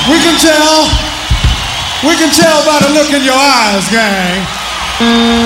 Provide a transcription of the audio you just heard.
We can tell by the look in your eyes, gang.